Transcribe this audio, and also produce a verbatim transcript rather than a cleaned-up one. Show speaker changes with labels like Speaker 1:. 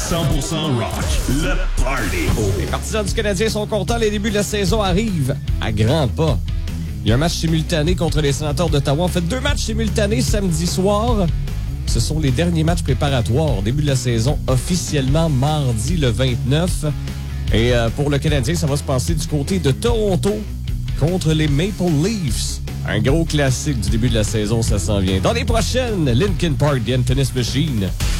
Speaker 1: cent pour cent rock, le party.
Speaker 2: Les partisans du Canadien sont contents, les débuts de la saison arrivent à grands pas. Il y a un match simultané contre les Sénateurs d'Ottawa. En fait, deux matchs simultanés samedi soir. Ce sont les derniers matchs préparatoires. Début de la saison officiellement mardi le vingt-neuf. Et euh, pour le Canadien, ça va se passer du côté de Toronto contre les Maple Leafs. Un gros classique du début de la saison, ça s'en vient. Dans les prochaines, Linkin Park, The Anthony's Machine.